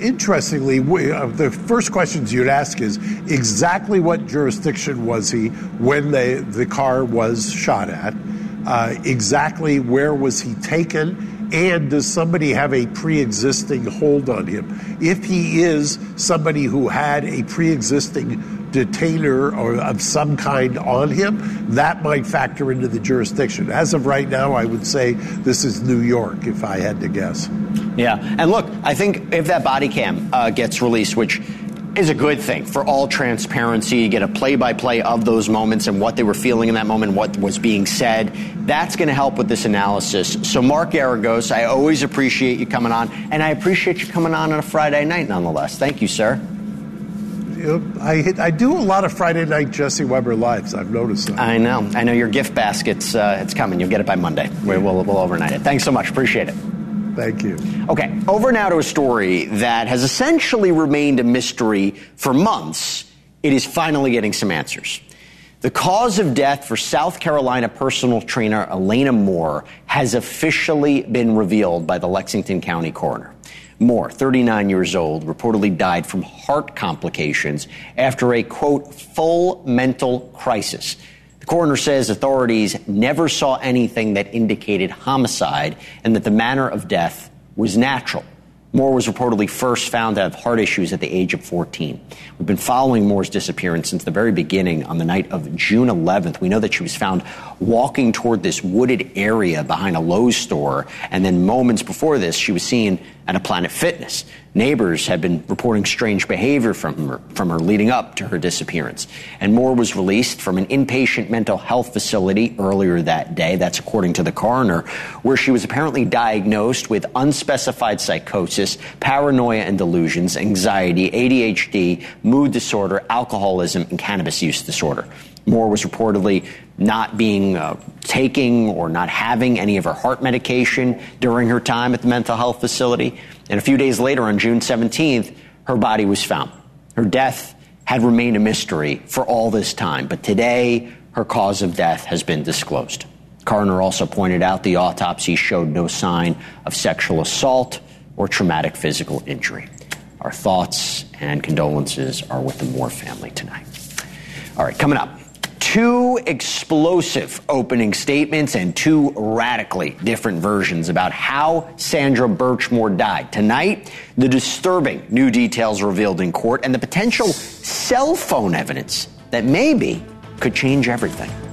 interestingly, the first questions you'd ask is exactly what jurisdiction was he when the car was shot at? Exactly where was he taken? And does somebody have a pre-existing hold on him? If he is somebody who had a pre-existing detainer or of some kind on him, that might factor into the jurisdiction. As of right now, I would say this is New York, if I had to guess. Yeah, and look, I think if that body cam gets released, which is a good thing for all transparency, you get a play-by-play of those moments and what they were feeling in that moment, what was being said. That's going to help with this analysis. So, Mark Geragos, I always appreciate you coming on, and I appreciate you coming on a Friday night, nonetheless. Thank you, sir. I do a lot of Friday night Jesse Weber lives. I've noticed that. I know your gift basket's it's coming. You'll get it by Monday. We'll overnight it. Thanks so much. Appreciate it. Thank you. Okay, over now to a story that has essentially remained a mystery for months. It is finally getting some answers. The cause of death for South Carolina personal trainer Elena Moore has officially been revealed by the Lexington County coroner. Moore, 39 years old, reportedly died from heart complications after a, quote, full mental crisis. The coroner says authorities never saw anything that indicated homicide and that the manner of death was natural. Moore was reportedly first found to have heart issues at the age of 14. We've been following Moore's disappearance since the very beginning. On the night of June 11th, we know that she was found walking toward this wooded area behind a Lowe's store, and then moments before this, she was seen at a Planet Fitness. Neighbors had been reporting strange behavior from her leading up to her disappearance. And Moore was released from an inpatient mental health facility earlier that day. That's according to the coroner, where she was apparently diagnosed with unspecified psychosis, paranoia and delusions, anxiety, ADHD, mood disorder, alcoholism, and cannabis use disorder. Moore was reportedly not being taking or not having any of her heart medication during her time at the mental health facility. And a few days later, on June 17th, her body was found. Her death had remained a mystery for all this time, but today her cause of death has been disclosed. Coroner also pointed out the autopsy showed no sign of sexual assault or traumatic physical injury. Our thoughts and condolences are with the Moore family tonight. All right, coming up. Two explosive opening statements and two radically different versions about how Sandra Birchmore died. Tonight, the disturbing new details revealed in court and the potential cell phone evidence that maybe could change everything.